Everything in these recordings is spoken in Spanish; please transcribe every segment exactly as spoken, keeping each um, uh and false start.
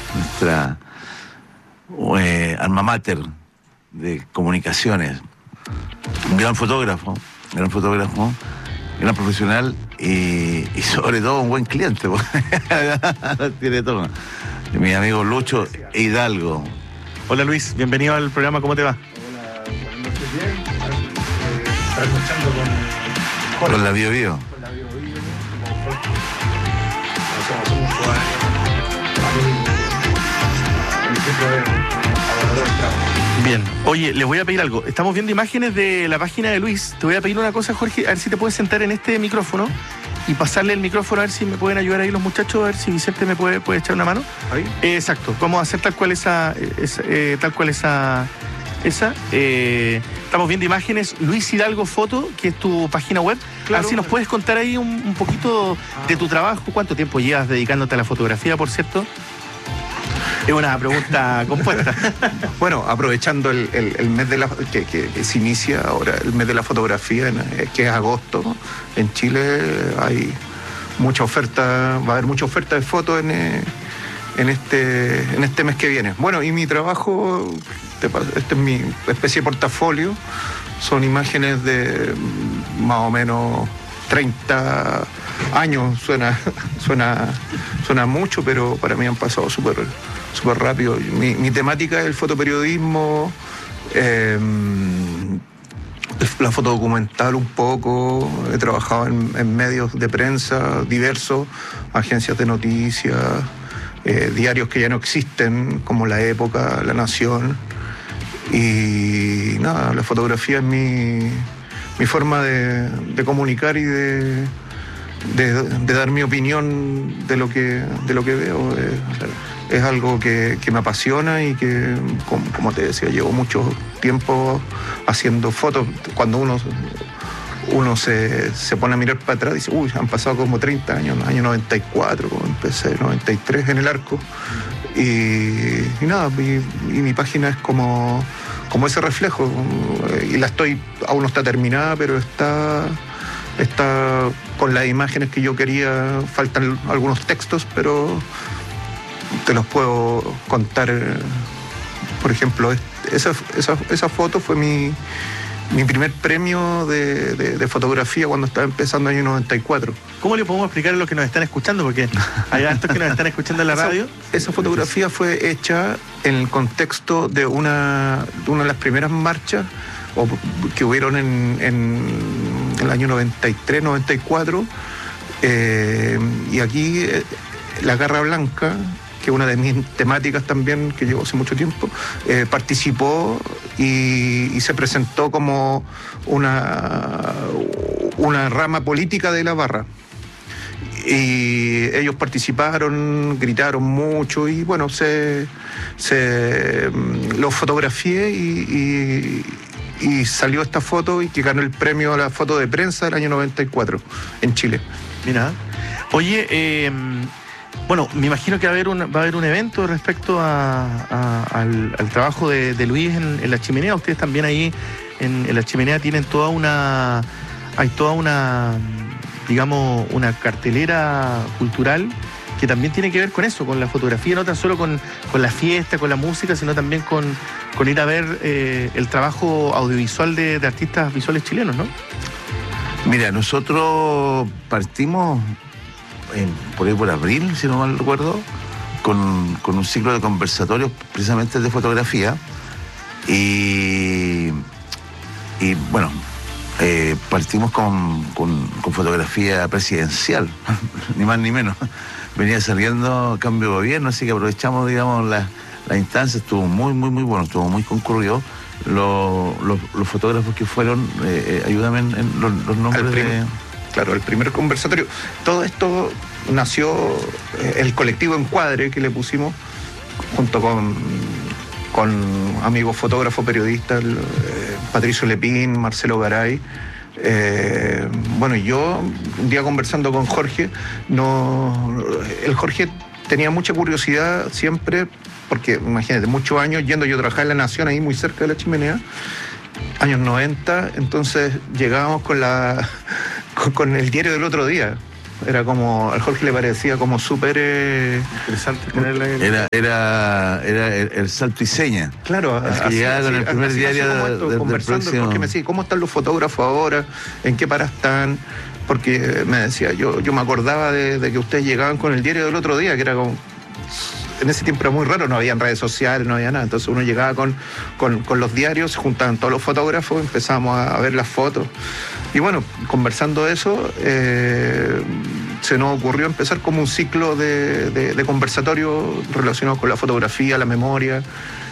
nuestra eh, alma mater de comunicaciones. Un gran fotógrafo, gran fotógrafo, gran profesional y, y sobre todo un buen cliente. Tiene todo. Mi amigo Lucho Hidalgo. Hola Luis, bienvenido al programa, ¿cómo te va? Hola, buenas noches, bien. Eh, Estás luchando con... Con, con la Bio Bio. Con la Bio Bio, como Jorge. Conocemos hace muchos años. A mí, en siempre abordador del trabajo. Bien, oye, les voy a pedir algo. Estamos viendo imágenes de la página de Luis. Te voy a pedir una cosa, Jorge, a ver si te puedes sentar en este micrófono y pasarle el micrófono, a ver si me pueden ayudar ahí los muchachos, a ver si Vicente me puede, puede echar una mano. ¿Ahí? Eh, exacto, vamos a hacer tal cual esa, esa eh, tal cual esa, esa. Eh, estamos viendo imágenes, Luis Hidalgo Foto, que es tu página web. Claro. A ver si nos puedes contar ahí un, un poquito ah. de tu trabajo, cuánto tiempo llevas dedicándote a la fotografía, por cierto. Es una pregunta compuesta. Bueno, aprovechando el, el, el mes de la que, que, que se inicia ahora, el mes de la fotografía, en, que es agosto, ¿no? En Chile hay mucha oferta, va a haber mucha oferta de fotos en, en, este, en este mes que viene. Bueno, y mi trabajo, este es mi especie de portafolio, son imágenes de más o menos treinta años, suena, suena, suena mucho, pero para mí han pasado súper súper rápido. Mi, mi temática es el fotoperiodismo, eh, la fotodocumental un poco, he trabajado en, en medios de prensa diversos, agencias de noticias, eh, diarios que ya no existen, como La Época, La Nación, y nada, la fotografía es mi, mi forma de, de comunicar y de, de, de dar mi opinión de lo que, de lo que veo. De, Es algo que, que me apasiona y que, como, como te decía, llevo mucho tiempo haciendo fotos. Cuando uno, uno se, se pone a mirar para atrás, dice, uy, han pasado como treinta años, en el año noventa y cuatro, como empecé, noventa y tres en el Arco. Y, y nada, y, y mi página es como, como ese reflejo. Y la estoy, aún no está terminada, pero está, está con las imágenes que yo quería. Faltan algunos textos, pero te los puedo contar. Por ejemplo, esa, esa, esa foto fue mi, mi primer premio de, de, de fotografía cuando estaba empezando en el año noventa y cuatro. ¿Cómo le podemos explicar a los que nos están escuchando? Porque hay estos que nos están escuchando en la radio. Esa, esa fotografía fue hecha en el contexto de una, de una de las primeras marchas o, que hubieron en, en el año noventa y tres, noventa y cuatro. Eh, y aquí eh, la Garra Blanca, que es una de mis temáticas también, que llevo hace mucho tiempo, eh, participó y, y se presentó como una, una rama política de la barra. Y ellos participaron, gritaron mucho y bueno, se, se los fotografié y, y, y salió esta foto y que ganó el premio a la foto de prensa del año noventa y cuatro en Chile. Mira, oye, eh... bueno, me imagino que va a haber un, va a haber un evento respecto a, a, al, al trabajo de, de Luis en, en La Chimenea. Ustedes también ahí en, en La Chimenea tienen toda una, hay toda una, digamos, una cartelera cultural que también tiene que ver con eso, con la fotografía, no tan solo con, con la fiesta, con la música, sino también con, con ir a ver eh, el trabajo audiovisual de, de artistas visuales chilenos, ¿no? Mira, nosotros partimos En, por ahí por abril, si no mal recuerdo, con, con un ciclo de conversatorios precisamente de fotografía y, y bueno, eh, partimos con, con, con fotografía presidencial, ni más ni menos. Venía saliendo cambio de gobierno, así que aprovechamos, digamos, la, la instancia, estuvo muy, muy, muy bueno, estuvo muy concurrido. Los, los, los fotógrafos que fueron, eh, ayúdame en, en los, los nombres de... Claro, el primer conversatorio. Todo esto nació, eh, el colectivo Encuadre que le pusimos, junto con, con amigos fotógrafos, periodistas, eh, Patricio Lepín, Marcelo Garay. Eh, bueno, yo, un día conversando con Jorge, no, el Jorge tenía mucha curiosidad siempre, porque imagínate, muchos años yendo yo a trabajar en La Nación, ahí muy cerca de La Chimenea, años noventa, entonces llegábamos con la con, con el diario del otro día. Era como, al Jorge le parecía como súper... Eh, Interesante tenerla ahí. Era, era, era el, el salto y seña. Claro, el que así, llegaba con así, el primer así diario como de, esto, de, conversando, del próximo... porque me decía, ¿cómo están los fotógrafos ahora? ¿En qué para están? Porque me decía, yo, yo me acordaba de, de que ustedes llegaban con el diario del otro día, que era como... En ese tiempo era muy raro, no había redes sociales, no había nada. Entonces uno llegaba con, con, con los diarios, se juntaban todos los fotógrafos, empezábamos a, a ver las fotos. Y bueno, conversando de eso, eh, se nos ocurrió empezar como un ciclo de, de, de conversatorio relacionado con la fotografía, la memoria.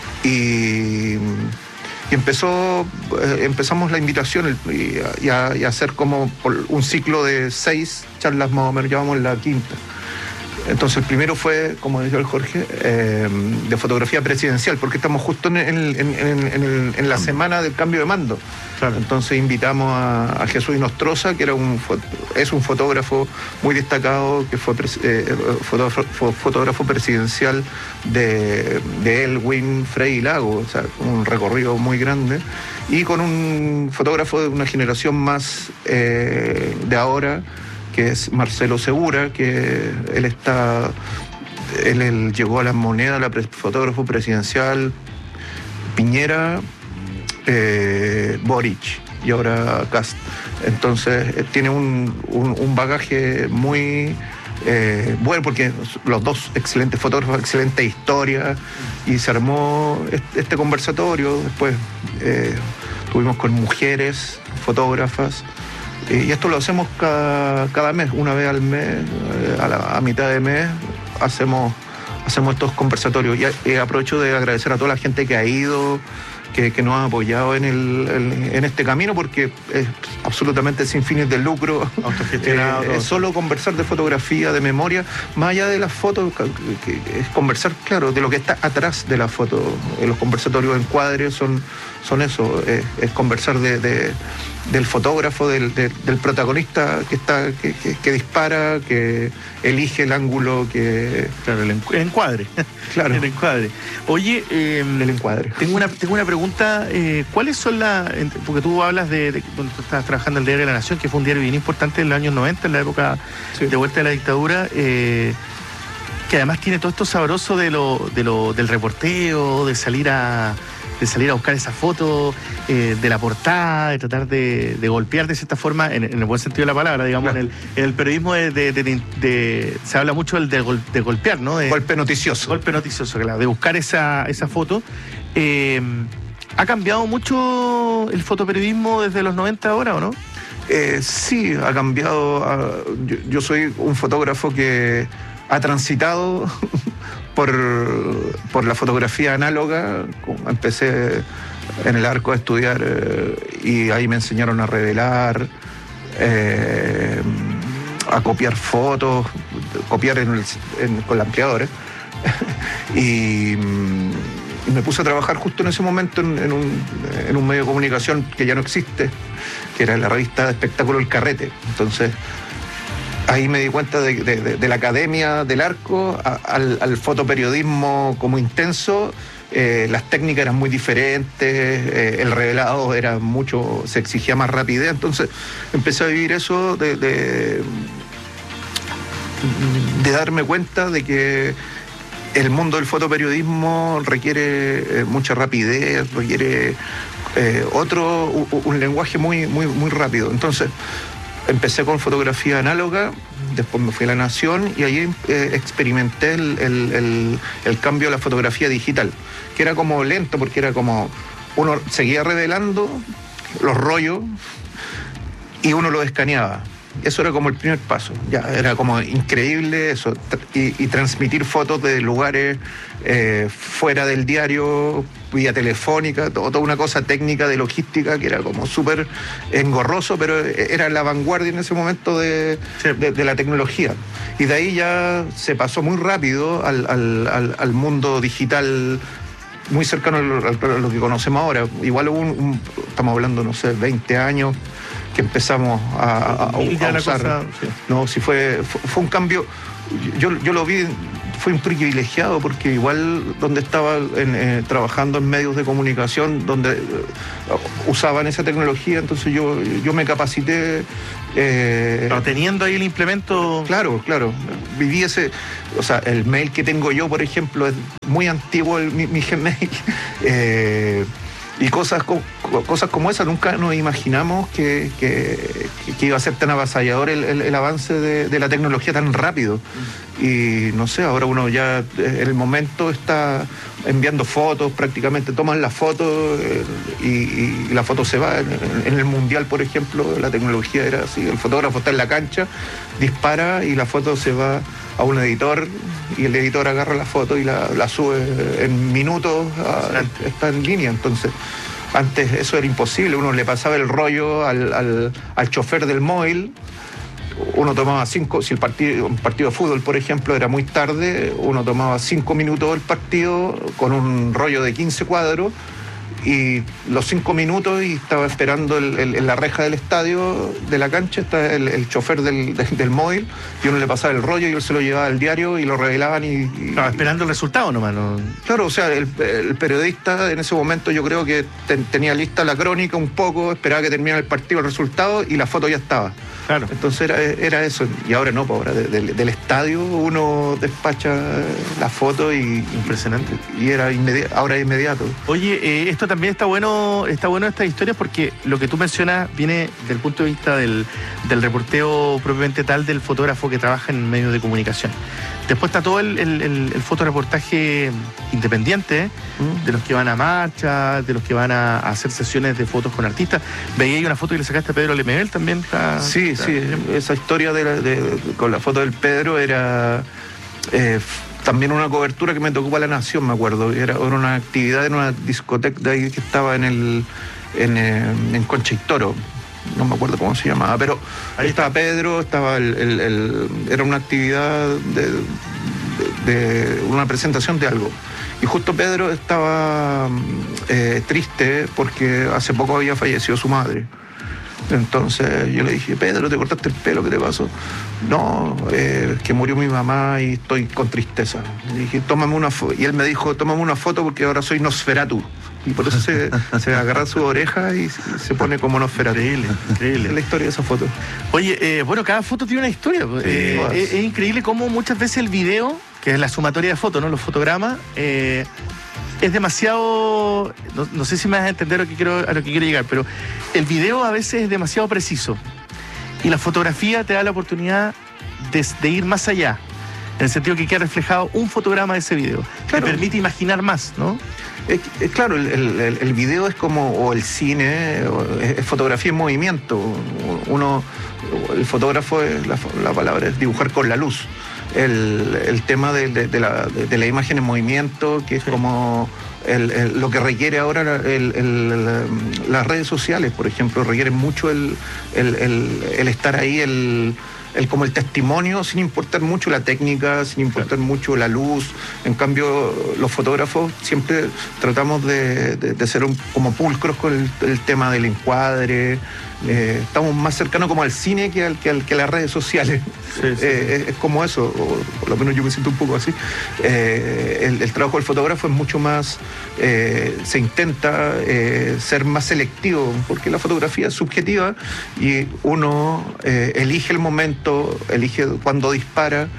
Y, y empezó, eh, empezamos la invitación y, y, a, y a hacer como un ciclo de seis charlas más o menos, llevamos la quinta. Entonces el primero fue, como decía el Jorge, eh, de fotografía presidencial, porque estamos justo en, en, en, en, en la semana del cambio de mando. Claro. Entonces invitamos a, a Jesús Inostroza, que era un, es un fotógrafo muy destacado, que fue eh, fotógrafo, fotógrafo presidencial de, de Elwin, Frei y Lago, o sea, un recorrido muy grande, y con un fotógrafo de una generación más eh, de ahora, que es Marcelo Segura, que él está, él, él llegó a La Moneda, la pre, fotógrafo presidencial, Piñera, eh, Boric y ahora Kast. Entonces eh, tiene un, un, un bagaje muy eh, bueno, porque los dos excelentes fotógrafos, excelente historia, y se armó este, este conversatorio. Después eh, tuvimos con mujeres fotógrafas. Y esto lo hacemos cada, cada mes, una vez al mes, a, la, a mitad de mes, hacemos, hacemos estos conversatorios. Y, y aprovecho de agradecer a toda la gente que ha ido, que, que nos ha apoyado en, el, el, en este camino, porque es absolutamente sin fines de lucro. Autogestionado. Eh, es solo conversar de fotografía, de memoria, más allá de las fotos, que, que es conversar, claro, de lo que está atrás de la foto. Los conversatorios encuadres son, son eso, es, es conversar de... de del fotógrafo, del, del, del protagonista que está que, que, que dispara, que elige el ángulo, que... Claro, el, encu el encuadre. Claro. El encuadre. Oye, eh, el encuadre. Tengo una, tengo una pregunta. Eh, ¿Cuáles son las...? Porque tú hablas de, de cuando tú estabas trabajando en el Diario de la Nación, que fue un diario bien importante en los años noventa, en la época sí. de vuelta de la dictadura, eh, que además tiene todo esto sabroso de lo, de lo, del reporteo, de salir a... de salir a buscar esa foto, eh, de la portada, de tratar de, de golpear de cierta forma, en, en el buen sentido de la palabra, digamos, claro. en, el, en el periodismo de, de, de, de, de, se habla mucho del de, gol, de golpear, ¿no? De, golpe noticioso. Golpe noticioso, claro, de buscar esa, esa foto. Eh, ¿Ha cambiado mucho el fotoperiodismo desde los noventa ahora o no? Eh, sí, ha cambiado. Uh, yo, yo soy un fotógrafo que ha transitado... Por, por la fotografía análoga. Empecé en el Arco a estudiar eh, y ahí me enseñaron a revelar, eh, a copiar fotos, copiar en el, en, con la ampliadora. y, y me puse a trabajar justo en ese momento en, en, un, en un medio de comunicación que ya no existe, que era la revista de espectáculo El Carrete. Entonces, ahí me di cuenta de, de, de, de la academia del Arco a, al, al fotoperiodismo como intenso. Eh, las técnicas eran muy diferentes, eh, el revelado era mucho, se exigía más rapidez. Entonces empecé a vivir eso de, de, de darme cuenta de que el mundo del fotoperiodismo requiere eh, mucha rapidez, requiere eh, otro, un, un lenguaje muy, muy, muy rápido. Entonces empecé con fotografía análoga, después me fui a La Nación y ahí eh, experimenté el, el, el, el cambio a la fotografía digital, que era como lento porque era como uno seguía revelando los rollos y uno lo escaneaba. Eso era como el primer paso, ya era como increíble eso, y, y transmitir fotos de lugares eh, fuera del diario, vía telefónica, todo, toda una cosa técnica de logística que era como súper engorroso, pero era la vanguardia en ese momento de, sí. de, de la tecnología. Y de ahí ya se pasó muy rápido al, al, al, al mundo digital, muy cercano a lo, a lo que conocemos ahora. Igual hubo un, un, estamos hablando, no sé, veinte años, que empezamos a, a, a usar. Cosa, sí. No, si fue, fue, fue un cambio, yo, yo lo vi, fui un privilegiado porque igual donde estaba en, eh, trabajando en medios de comunicación donde eh, usaban esa tecnología, entonces yo, yo me capacité. Eh, Pero teniendo ahí el implemento. Claro, claro. Viví ese, o sea, el mail que tengo yo, por ejemplo, es muy antiguo, el, mi, mi Gmail. Eh, Y cosas, co cosas como esa, nunca nos imaginamos que, que, que iba a ser tan avasallador el, el, el avance de, de la tecnología tan rápido. Y no sé, ahora uno ya en el momento está enviando fotos, prácticamente toman la foto eh, y, y la foto se va. En, en el Mundial, por ejemplo, la tecnología era así, el fotógrafo está en la cancha, dispara y la foto se va a un editor y el editor agarra la foto y la, la sube en minutos, a, está en línea. Entonces, antes eso era imposible, uno le pasaba el rollo al, al, al chofer del móvil, uno tomaba cinco, si el partido, un partido de fútbol, por ejemplo, era muy tarde, uno tomaba cinco minutos del partido con un rollo de quince cuadros, y los cinco minutos y estaba esperando el, el, en la reja del estadio, de la cancha, está el, el chofer del, del, del móvil, y uno le pasaba el rollo y él se lo llevaba al diario y lo revelaban y... y no, esperando el resultado nomás. No. Claro, o sea, el, el periodista en ese momento yo creo que ten, tenía lista la crónica un poco, esperaba que terminara el partido, el resultado, y la foto ya estaba. Claro. Entonces era, era eso, y ahora no, pues ahora de, de, del estadio uno despacha la foto y... Impresionante. Y era inmediato, ahora es inmediato. Oye, eh, esto también está bueno, está bueno esta historia porque lo que tú mencionas viene del punto de vista del, del reporteo propiamente tal del fotógrafo que trabaja en medios de comunicación. Después está todo el, el, el, el fotoreportaje independiente, mm. de los que van a marchas, de los que van a, a hacer sesiones de fotos con artistas. Veía ahí una foto que le sacaste a Pedro Lemebel también. Está, sí, está, sí, bien. Esa historia de, la, de, de con la foto del Pedro era eh, también una cobertura que me tocó para La Nación, me acuerdo. Era, era una actividad en una discoteca de ahí que estaba en el en, en Concha y Toro. No me acuerdo cómo se llamaba, pero ahí estaba Pedro, estaba el, el, el era una actividad de, de, de una presentación de algo. Y justo Pedro estaba eh, triste porque hace poco había fallecido su madre. Entonces yo le dije, Pedro, ¿te cortaste el pelo? ¿Qué te pasó? No, eh, que murió mi mamá y estoy con tristeza. Le dije, tómame una foto. Y él me dijo, tómame una foto porque ahora soy Nosferatu. Y por eso se, se agarra su oreja y se pone como Nosferatu. Increíble, increíble. Es la historia de esa foto. Oye, eh, bueno, cada foto tiene una historia. Sí, eh, es, es increíble cómo muchas veces el video, que es la sumatoria de fotos, ¿no? Los fotogramas, eh, es demasiado... No, no sé si me vas a entender a lo, que quiero, a lo que quiero llegar, pero el video a veces es demasiado preciso. Y la fotografía te da la oportunidad de, de ir más allá. En el sentido que queda reflejado un fotograma de ese video. Claro. Te permite imaginar más, ¿no? Es, es claro, el, el, el video es como, o el cine, o es, es fotografía en movimiento. Uno, el fotógrafo, es la, la palabra es dibujar con la luz. El, el tema de, de, de, la, de, de la imagen en movimiento, que es sí. como el, el, lo que requiere ahora el, el, las redes sociales, por ejemplo, requieren mucho el, el, el, el estar ahí, el... El, como el testimonio, sin importar mucho la técnica, sin importar claro. mucho la luz. En cambio, los fotógrafos siempre tratamos de, de, de ser un, como pulcros con el, el tema del encuadre. Eh, estamos más cercanos como al cine que, al, que, al, que a las redes sociales. Sí, sí. Eh, es, es como eso, o por lo menos yo me siento un poco así. Eh, el, el trabajo del fotógrafo es mucho más, eh, se intenta eh, ser más selectivo, porque la fotografía es subjetiva y uno eh, elige el momento, elige cuándo dispara.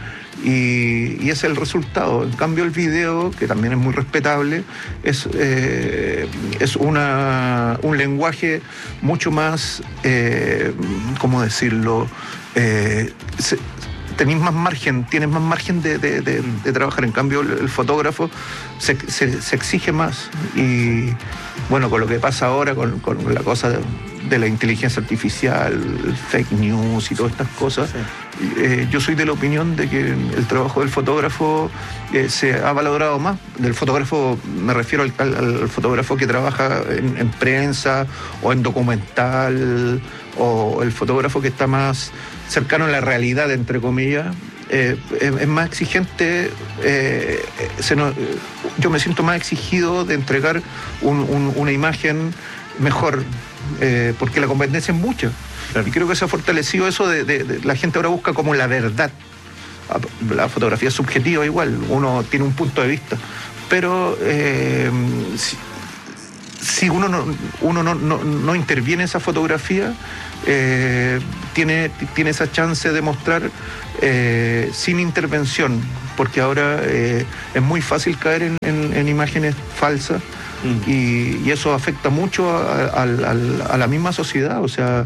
Y, y ese es el resultado. En cambio, el video, que también es muy respetable, es, eh, es una, un lenguaje mucho más, eh, ¿cómo decirlo? Eh, se, tenéis más margen, tienes más margen de, de, de, de trabajar. En cambio, el, el fotógrafo se, se, se exige más. Y bueno, con lo que pasa ahora, con, con la cosa de, de la inteligencia artificial, el fake news y todas estas cosas, sí. eh, yo soy de la opinión de que el trabajo del fotógrafo eh, se ha valorado más. Del fotógrafo, me refiero al, al, al fotógrafo que trabaja en, en prensa o en documental, o el fotógrafo que está más cercano a la realidad, entre comillas. Eh, es, es más exigente, eh, se nos, yo me siento más exigido de entregar un, un, una imagen mejor, eh, porque la competencia es mucha. Claro. Y creo que se ha fortalecido eso de, de, de la gente ahora busca como la verdad. la fotografía es subjetiva igual, uno tiene un punto de vista, pero eh, si, si uno no, uno no, no, no interviene en esa fotografía, eh, tiene, tiene esa chance de mostrar eh, sin intervención, porque ahora eh, es muy fácil caer en, en, en imágenes falsas. Mm. Y, y eso afecta mucho a, a, a, a la misma sociedad, o sea,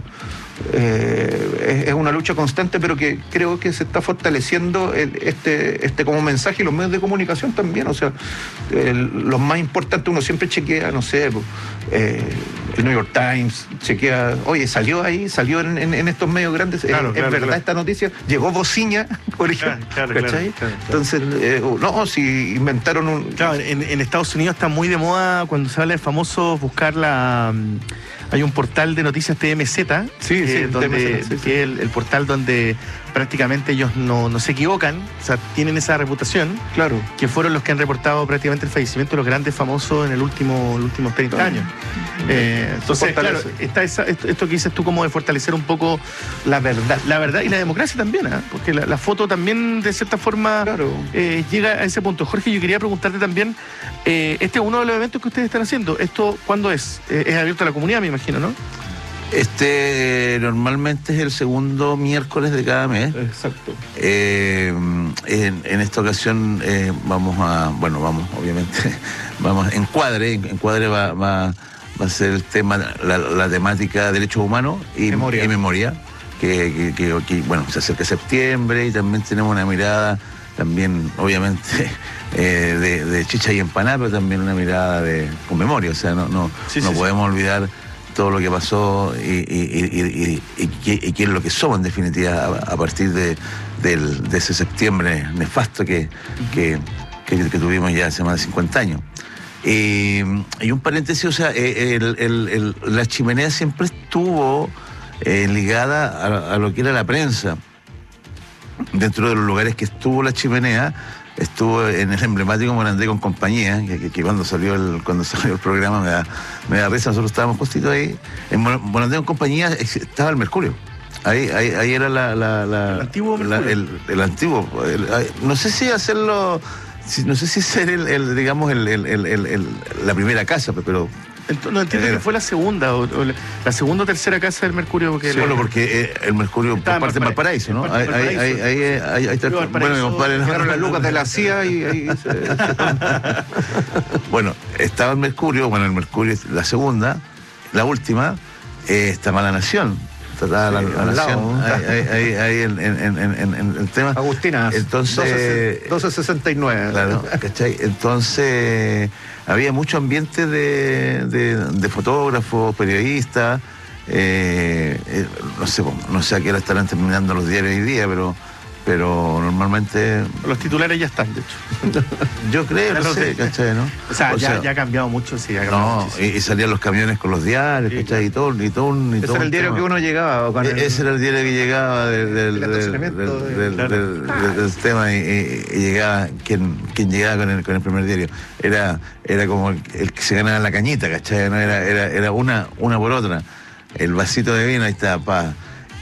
eh, es, es una lucha constante, pero que creo que se está fortaleciendo el, este, este como mensaje, y los medios de comunicación también, o sea, el, los más importantes uno siempre chequea, no sé, eh, el New York Times, chequea, oye, salió ahí, salió en, en, en estos medios grandes, claro, es, claro, es verdad claro. Esta noticia, llegó Bociña, por ejemplo, claro, claro, ¿cachai? Claro, claro. Entonces, eh, no, si inventaron un... Claro, en, en Estados Unidos está muy de moda cuando se habla de famosos buscar la... Hay un portal de noticias T M Z, sí, que, sí, donde, T M Z, sí, que es el, el portal donde prácticamente ellos no, no se equivocan, o sea, tienen esa reputación, claro, que fueron los que han reportado prácticamente el fallecimiento de los grandes famosos en el último, los últimos treinta claro. años. Eh, entonces, claro, está esa, esto, esto que dices tú como de fortalecer un poco la verdad, la verdad y la democracia también, ¿eh? Porque la, la foto también de cierta forma claro. eh, llega a ese punto. Jorge, yo quería preguntarte también, eh, este es uno de los eventos que ustedes están haciendo, ¿esto cuándo es? Eh, es abierto a la comunidad, me imagino, ¿no? Este normalmente es el segundo miércoles de cada mes. Exacto. Eh, en, en esta ocasión eh, vamos a, bueno, vamos, obviamente, vamos, Encuadre, Encuadre va, va, va a ser el tema, la, la temática derechos humanos y memoria, y memoria que, que, que, que, bueno, se acerca septiembre y también tenemos una mirada, también, obviamente, eh, de, de chicha y empanada, pero también una mirada de con memoria, o sea, no, no, sí, no sí, podemos sí. olvidar todo lo que pasó y, y, y, y, y, y qué es lo que somos, en definitiva, a, a partir de, de, de ese septiembre nefasto que, que, que, que tuvimos ya hace más de cincuenta años. Y, y un paréntesis, o sea, el, el, el, la chimenea siempre estuvo eh, ligada a, a lo que era la prensa. Dentro de los lugares que estuvo la chimenea, estuvo en el emblemático Morandé con compañía, que, que, que cuando salió el cuando salió el programa me da, me da risa, nosotros estábamos justito ahí. En Morandé con compañía estaba el Mercurio. Ahí, ahí, ahí era la, la, la, el antiguo la, el, el antiguo. El, no sé si hacerlo, si, no sé si ser el, el digamos, el, el, el, el, el, la primera casa, pero... No entiendo que fue la segunda, o, o la segunda o tercera casa del Mercurio. Porque sí, bueno, porque eh, el Mercurio por parte de Valparaíso, ¿no? Ahí, ahí, ahí, ahí, ahí, ahí está. Bueno, mi compadre, llegaron las lucas de la C I A y ahí se... Bueno, estaba el Mercurio, bueno, el Mercurio es la segunda, la última, eh, está Mala Nación. Está la, sí, la, la Nación, ahí, ahí, ahí, ahí en, en, en, en, en el tema. Agustina, entonces, doce sesenta y nueve. Claro, ¿cachai? Entonces... había mucho ambiente de, de, de fotógrafos, periodistas, eh, eh, no sé, no sé a qué hora estarán terminando los diarios hoy día, pero, pero normalmente... Los titulares ya están, de hecho. Yo creo, no sé, ¿cachai? ¿No? O sea, o ya, sea, ya ha cambiado mucho, sí. Ha no, y, y salían los camiones con los diarios, sí, ¿cachai? Claro. Y todo, y todo, y ese todo era el diario tema. Que uno llegaba. Con el... Ese era el diario que llegaba del, del, del, del, del, del, del, del tema y, y, y llegaba, quien, quien llegaba con el, con el primer diario. Era, era como el, el que se ganaba la cañita, ¿cachai? ¿No? Era, era, era una, una por otra. El vasito de vino, ahí está, pa.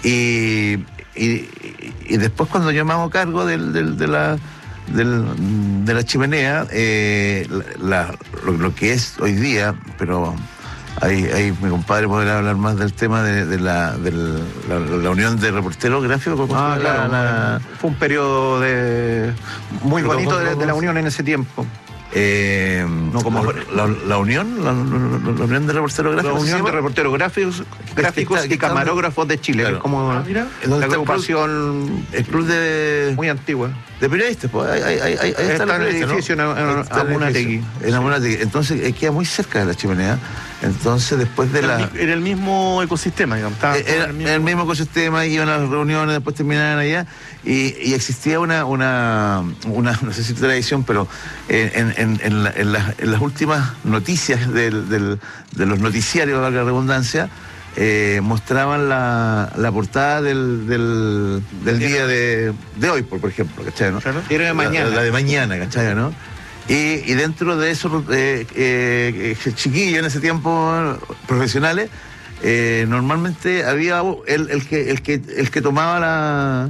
Y, y, y después cuando yo me hago cargo del, del, de la... Del, de la chimenea, eh, la, lo, lo que es hoy día, pero ahí, ahí mi compadre podrá hablar más del tema de, de, la, de la, la, la unión de reporteros gráficos. Ah, claro, la, la... Fue un periodo de muy pero bonito de, de la unión en ese tiempo. Eh, no como la, la, la unión la, la, la unión de reporteros gráficos, la unión de reporteros gráficos gráficos y camarógrafos de Chile, claro. Que es como ah, mira, la agrupación el club de muy antigua de periodistas, pues ahí, ahí, ahí, ahí está, está el edificio, ¿no? en Amunategui. En Amunategui. Entonces queda muy cerca de la chimenea. Entonces después de era la... El, era el mismo ecosistema, digamos. Estaba era el mismo... el mismo ecosistema, iban a las reuniones, después terminaban allá, y, y existía una, una, una, no sé si tradición, pero en, en, en, la, en, las, en las últimas noticias del, del, de los noticiarios, valga la redundancia, eh, mostraban la, la portada del, del, del día de, de hoy, por, por ejemplo, ¿cachai? ¿No? Claro. Era de mañana. La, la de mañana, ¿cachai? ¿No? Y, y dentro de esos eh, eh, chiquillos en ese tiempo, profesionales, eh, normalmente había el, el, que, el, que, el que tomaba la,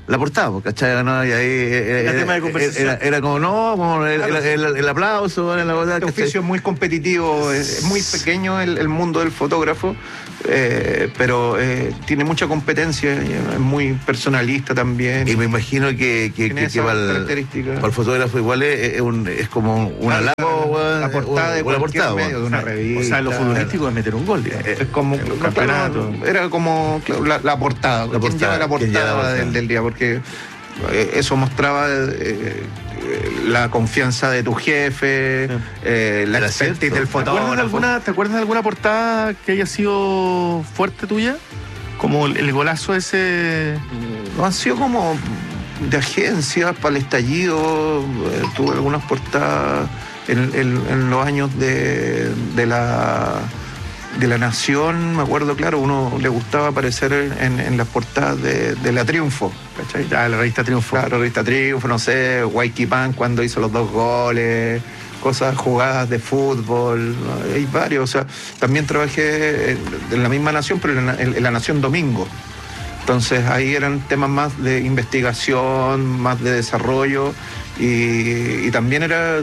la portada, ¿cachai? ¿No? Y ahí era, tema de conversación. Era, era como, no, como el, el, el, el aplauso, la cosa, este oficio es muy competitivo, es, es muy pequeño el, el mundo del fotógrafo, eh, pero eh, tiene mucha competencia, es muy personalista también. Y me imagino que, que, que, que para, el, para el fotógrafo igual es, es, un, es como un claro, halago, la, la portada de cualquier portada, medio, de una revista. O sea, lo futbolístico es meter un gol. Es, es como un campeonato. Era como claro, la, la portada, la portada, lleva la portada del, del día, porque eso mostraba eh, la confianza de tu jefe, sí. eh, la expertise del fotógrafo. ¿Te acuerdas, de alguna, ¿Te acuerdas de alguna portada que haya sido fuerte tuya? Como el, el golazo ese. No, han sido como de agencias para el estallido. Eh, tuve algunas portadas en, en, en los años de, de la de la Nación, me acuerdo, claro, uno le gustaba aparecer en, en las portadas de, de la Triunfo, ¿cachai? Ah, la revista Triunfo. Claro, la revista Triunfo, no sé, Guayquipán cuando hizo los dos goles, cosas, jugadas de fútbol, ¿no? Hay varios, o sea, también trabajé en, en la misma Nación, pero en la, en, en la Nación Domingo. Entonces ahí eran temas más de investigación, más de desarrollo, y, y también era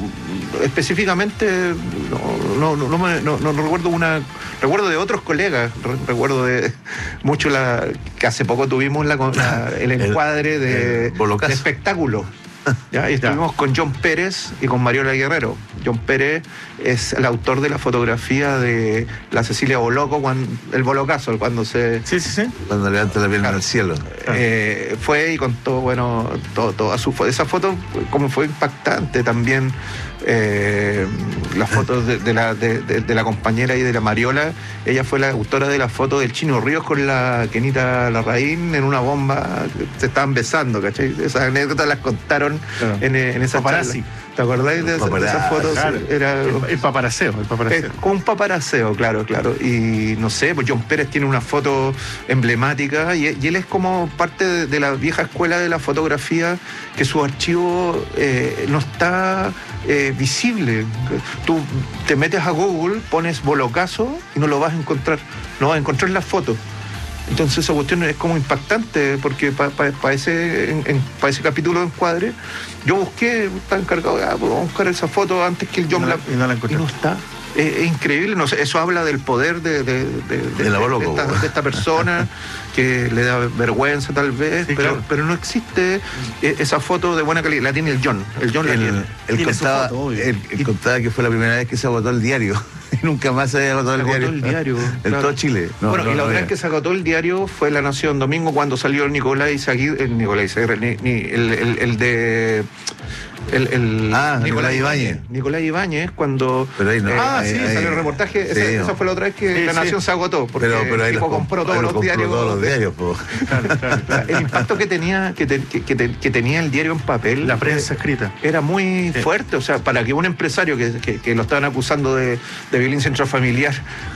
específicamente, no, no, no, me, no, no recuerdo una, recuerdo de otros colegas, re, recuerdo de mucho la que hace poco tuvimos la, la, el encuadre de, el, el de espectáculo. ¿Ya? Y estuvimos ya. con John Pérez y con Mariola Guerrero. John Pérez es el autor de la fotografía de la Cecilia Boloco, cuando, el Bolocazo, cuando se... Sí, sí, sí. Cuando levanta la pierna claro. al cielo. Eh, fue y contó, bueno, todo, toda su foto. Esa foto como fue impactante también. Eh, las fotos de, de, la, de, de, de la compañera y de la Mariola. Ella fue la autora de la foto del Chino Ríos con la Kenita Larraín en una bomba. Se estaban besando, ¿cachai? Esas anécdotas las contaron claro. en, en esa paparazzi. ¿Te acordáis de, de esas fotos? Claro. Era el, el paparaceo, el paparaceo. Es como un paparaceo, claro, claro. Y no sé, pues John Pérez tiene una foto emblemática y, y él es como parte de, de la vieja escuela de la fotografía, que su archivo eh, no está eh, visible. Tú te metes a Google, pones Bolocazo y no lo vas a encontrar. No vas a encontrar las fotos. Entonces esa cuestión es como impactante, porque para pa, pa ese, pa ese capítulo de encuadre, yo busqué, estaba encargado, ah, pues vamos a buscar esa foto antes que el John... Y no la, y no la encontré. Y no está. Es, es increíble, no sé, eso habla del poder de, de, de, de, de, la de, esta, de esta persona, que le da vergüenza tal vez, sí, pero, claro. pero no existe esa foto de buena calidad, la tiene el John. El John el, la tiene. Él contaba, foto, él, él contaba que fue la primera vez que se agotó el diario. Y nunca más se había agotado el diario. el diario. En claro. todo Chile. No, bueno, no, y la otra vez que se agotó el diario fue La Nación, domingo, cuando salió Nicolás Aguirre, el Nicolás Aguirre, ni, ni, el, el, el de... El, el ah, Nicolás Ibáñez. Nicolás Ibáñez, cuando... Pero ahí no, eh, ah, ahí, sí, ahí, salió el reportaje. Sí, esa, no. esa fue la otra vez que sí, La Nación sí. se agotó, porque pero, pero el tipo compró todos los diarios. Todos los diarios po. Claro, claro, claro. El impacto que tenía, que, te, que, que, te, que tenía el diario en papel... La prensa escrita. Era muy sí. fuerte, o sea, para que un empresario que, que, que lo estaban acusando de, de violencia intrafamiliar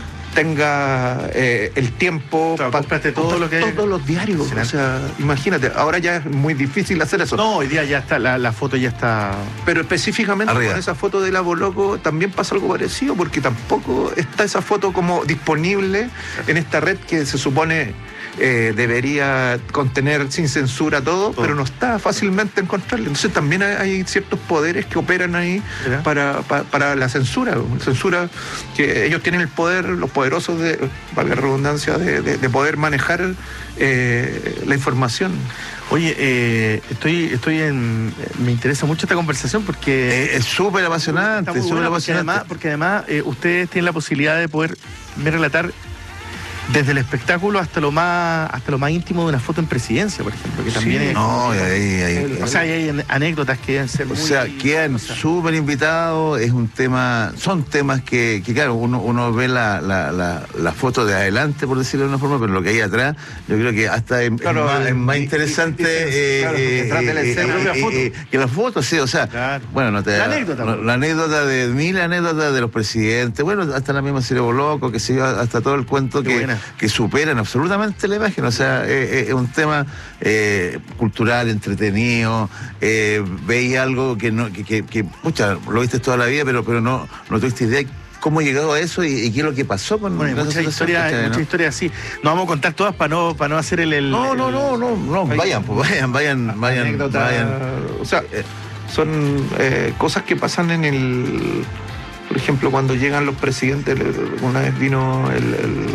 tenga eh, el tiempo claro, para todo lo que todos hay... los diarios, o sea, imagínate, ahora ya es muy difícil hacer eso. No, hoy día ya está, la, la foto ya está... Pero específicamente arriba. Con esa foto de la Boloco también pasa algo parecido, porque tampoco está esa foto como disponible en esta red que se supone eh, debería contener sin censura todo, todo, pero no está fácilmente encontrarla. Entonces también hay, hay ciertos poderes que operan ahí para, para, para la censura, censura que ellos tienen el poder, los poderosos de, valga la redundancia, de, de, de poder manejar eh, la información. Oye, eh, estoy, estoy en, me interesa mucho esta conversación porque eh, es súper apasionante, es súper apasionante. Porque además, porque además eh, ustedes tienen la posibilidad de poder me relatar desde el espectáculo hasta lo más hasta lo más íntimo de una foto en presidencia, por ejemplo, que también sí, es... No, y ahí, ahí, o sea, hay anécdotas que deben ser o muy... O sea, quedan súper invitados, es un tema... Son temas que, que claro, uno, uno ve la, la, la, la foto de adelante, por decirlo de una forma, pero lo que hay atrás, yo creo que hasta es, claro, es más, es más interesante y, y, eh, claro, eh, detrás de la escena, eh, eh, foto. Eh, que la foto, sí, o sea... Claro. Bueno, no te... La anécdota. La, la anécdota de mil anécdotas de los presidentes, bueno, hasta la misma Cecilia Boloco, que se iba hasta todo el cuento que, que superan absolutamente la imagen, o sea, es, es un tema eh, cultural, entretenido, eh, veis algo que no, que, que, que, pucha, lo viste toda la vida, pero, pero no, no tuviste idea cómo llegó a eso y, y qué es lo que pasó con bueno, muchas historias, ¿no? Muchas historias así. No vamos a contar todas para no, para no hacer el, el no, no, el, no, no, no, vayan, pues vayan, vayan, vayan, anécdota, vayan. O sea, eh, son eh, cosas que pasan en el, por ejemplo, cuando llegan los presidentes. Una vez vino el, el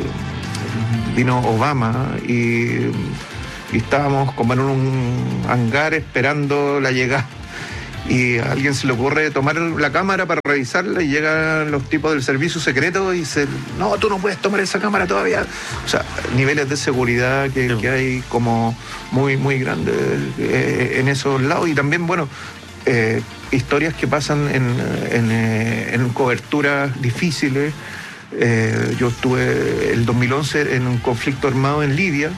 vino Obama y, y estábamos como en un hangar esperando la llegada. Y a alguien se le ocurre tomar la cámara para revisarla y llegan los tipos del servicio secreto y dicen, no, tú no puedes tomar esa cámara todavía. O sea, niveles de seguridad que, sí. que hay como muy, muy grandes eh, en esos lados. Y también, bueno, eh, historias que pasan en, en, eh, en coberturas difíciles. Eh, yo estuve el dos mil once en un conflicto armado en Libia.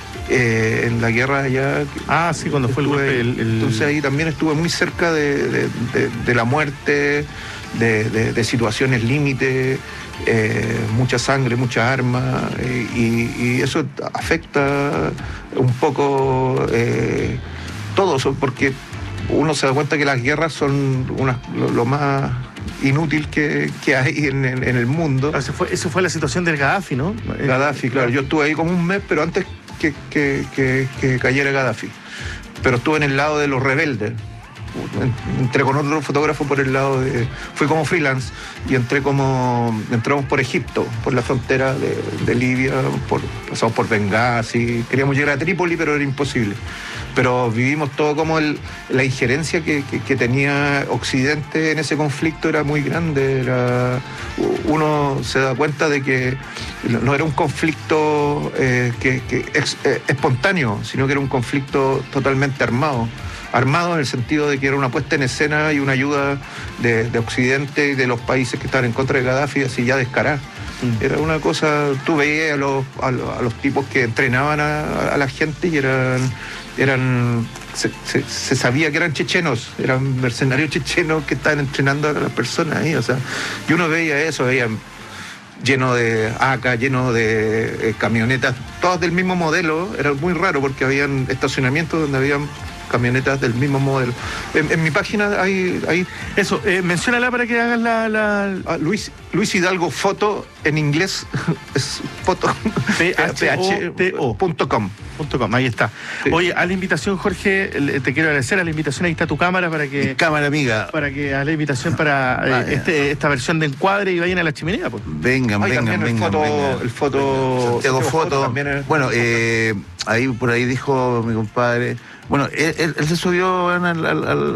Eh, en la guerra allá. Ah, sí, cuando fue el golpe. El, el... Entonces ahí también estuve muy cerca de, de, de, de la muerte, de, de, de situaciones límite, eh, mucha sangre, mucha arma, eh, y, y eso afecta un poco eh, todo eso, porque uno se da cuenta que las guerras son unas, lo, lo más inútil que, que hay en, en, en el mundo. Eso fue, eso fue la situación del Gaddafi, ¿no? Gaddafi, claro. Yo estuve ahí como un mes, pero antes Que, que, que, que cayera Gaddafi, pero estuve en el lado de los rebeldes. Entré con otro fotógrafo por el lado de... Fui como freelance y entré como... Entramos por Egipto, por la frontera de, de Libia, por, pasamos por Benghazi, queríamos llegar a Trípoli, pero era imposible. Pero vivimos todo como el, la injerencia que, que, que tenía Occidente en ese conflicto era muy grande. Era, uno se da cuenta de que no era un conflicto eh, que, que ex, eh, espontáneo, sino que era un conflicto totalmente armado. Armado en el sentido de que era una puesta en escena y una ayuda de, de Occidente y de los países que estaban en contra de Gaddafi, así ya descarada. Mm. Era una cosa, tú veías a los, a los, a los tipos que entrenaban a, a la gente y eran, eran se, se, se sabía que eran chechenos, eran mercenarios chechenos que estaban entrenando a las personas ahí, o sea, y uno veía eso, veía lleno de A C A, lleno de eh, camionetas, todas del mismo modelo. Era muy raro porque habían estacionamientos donde habían camionetas del mismo modelo. En, en mi página hay... hay Eso, eh, menciónala para que hagas la... la... Ah, Luis, Luis Hidalgo Foto, en inglés es foto, P H O punto com. Ahí está. Sí. Oye, a la invitación, Jorge, te quiero agradecer a la invitación. Ahí está tu cámara para que... Cámara, amiga. Para que a la invitación para eh, este, esta versión de encuadre y vayan a la chimenea. Pues. Vengan, Ay, vengan, vengan. El foto, vengan. El foto... Santiago Foto. Foto es... Bueno, eh, ahí por ahí dijo mi compadre... Bueno, él, él, él se subió al, al, al, al,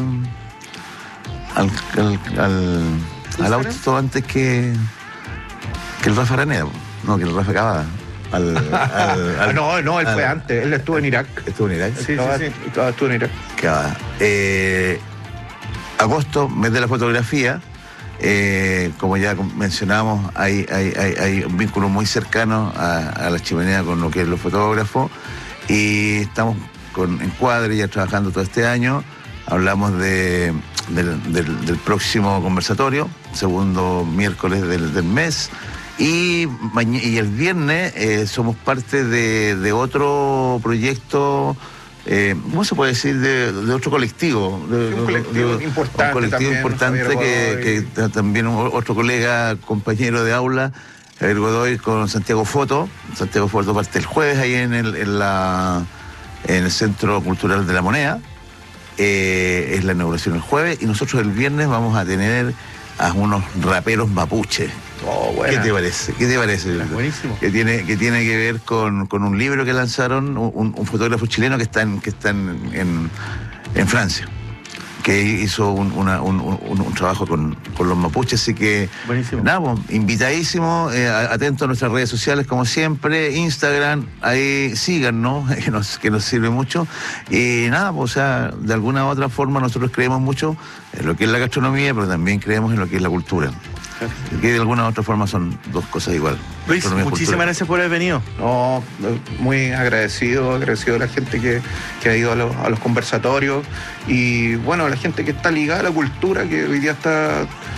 al, al, al auto antes que, que el Rafa Araneda. No, que el Rafa Cavada. Al, al, al, no, no, él al, fue antes. Él estuvo en Irak. ¿Estuvo en Irak? Sí, Cavada, sí, sí. Cavada estuvo en Irak. Cavada. Eh, agosto, mes de la fotografía. Eh, como ya mencionamos, hay, hay, hay, hay un vínculo muy cercano a, a la chimenea con lo que es los fotógrafos. Y estamos con Encuadre ya trabajando todo este año. Hablamos de, del, del, del próximo conversatorio, segundo miércoles del, del mes. Y, y el viernes eh, somos parte de, de otro proyecto, eh, ¿cómo se puede decir? De, de otro colectivo. De, sí, un colectivo de, importante. Un colectivo también, importante que, que también otro colega, compañero de aula, Javier Godoy, con Santiago Foto. Santiago Foto parte el jueves ahí en el, en la, en el Centro Cultural de la Moneda. Eh, es la inauguración el jueves y nosotros el viernes vamos a tener a unos raperos mapuche. Oh, ¿Qué te parece? ¿Qué te parece? Buenísimo. Que tiene, que tiene que ver con, con un libro que lanzaron un, un fotógrafo chileno que está en, que está en, en, en Francia, que hizo un, una, un, un, un trabajo con, con los mapuches, así que buenísimo. Nada, pues, invitadísimo, eh, atento a nuestras redes sociales como siempre, Instagram, ahí síganos, que nos, que nos sirve mucho, y nada, pues, o sea, de alguna u otra forma nosotros creemos mucho en lo que es la gastronomía, pero también creemos en lo que es la cultura, que de alguna u otra forma son dos cosas igual. Luis, muchísimas gracias por haber venido. No, muy agradecido, agradecido a la gente que, que ha ido a los, a los conversatorios y bueno, a la gente que está ligada a la cultura, que hoy día está,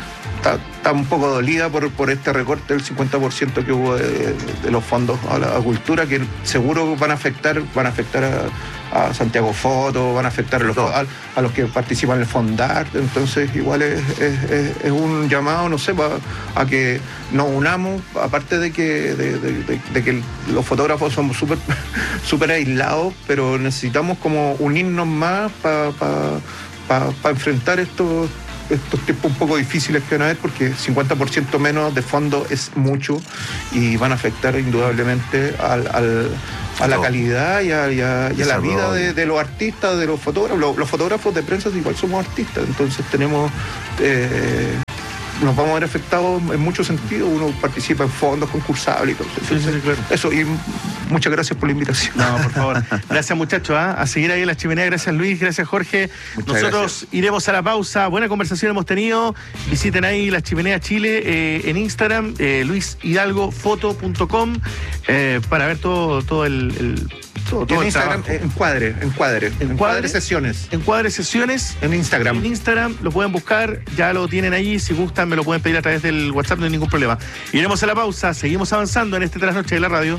está, está un poco dolida por, por este recorte del cincuenta por ciento que hubo de, de los fondos a la a cultura, que seguro van a afectar, van a afectar a, a Santiago Foto, van a afectar a los, a, a los que participan en el Fondart. Entonces igual es, es, es, es un llamado, no sé, pa, a que nos unamos, aparte de que, de, de, de, de que los fotógrafos somos súper súper aislados, pero necesitamos como unirnos más para pa, pa, pa enfrentar estos estos tiempos un poco difíciles que van a haber, porque cincuenta por ciento menos de fondo es mucho y van a afectar indudablemente al, al, a la calidad y a, y a, y a la vida de, de los artistas, de los fotógrafos. Los, los fotógrafos de prensa igual somos artistas, entonces tenemos... Eh, nos vamos a ver afectados en muchos sentidos. Uno participa en fondos concursables y todo eso. Sí, sí, sí, claro. Eso, y muchas gracias por la invitación. No, por favor. Gracias, muchachos, ¿eh? A seguir ahí en la chimenea. Gracias, Luis. Gracias, Jorge. Muchas Nosotros gracias. iremos a la pausa. Buena conversación hemos tenido. Visiten ahí la Chimenea Chile eh, en Instagram, eh, luis hidalgo foto punto com, eh, para ver todo, todo el... el todo, todo en el Instagram, trabajo. encuadre, encuadre, encuadre sesiones. Encuadre sesiones. En Instagram. En Instagram lo pueden buscar, ya lo tienen allí. Si gustan, me lo pueden pedir a través del WhatsApp, no hay ningún problema. Iremos a la pausa, seguimos avanzando en este trasnoche de la radio.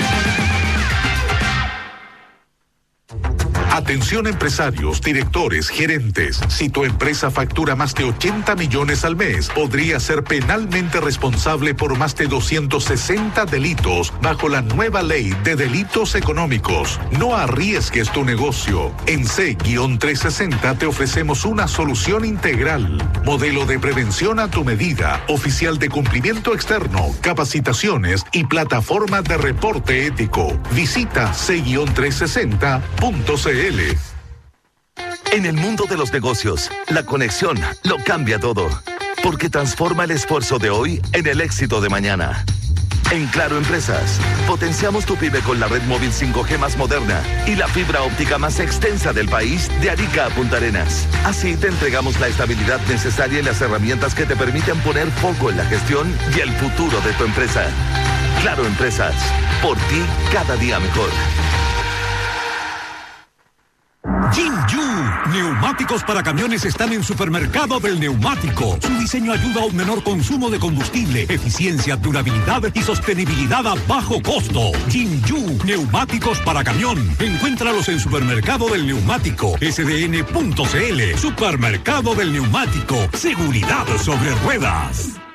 Atención empresarios, directores, gerentes. Si tu empresa factura más de ochenta millones al mes, podría ser penalmente responsable por más de doscientos sesenta delitos bajo la nueva ley de delitos económicos. No arriesgues tu negocio. En C trescientos sesenta te ofrecemos una solución integral. Modelo de prevención a tu medida, oficial de cumplimiento externo, capacitaciones y plataforma de reporte ético. Visita C trescientos sesenta punto c l. En el mundo de los negocios, la conexión lo cambia todo, porque transforma el esfuerzo de hoy en el éxito de mañana. En Claro Empresas, potenciamos tu pyme con la red móvil cinco G más moderna y la fibra óptica más extensa del país, de Arica a Punta Arenas. Así te entregamos la estabilidad necesaria y las herramientas que te permiten poner foco en la gestión y el futuro de tu empresa. Claro Empresas, por ti cada día mejor. Jinju, neumáticos para camiones están en Supermercado del Neumático. Su diseño ayuda a un menor consumo de combustible, eficiencia, durabilidad y sostenibilidad a bajo costo. Jinju, neumáticos para camión. Encuéntralos en Supermercado del Neumático, S D N punto C L. Supermercado del Neumático, seguridad sobre ruedas.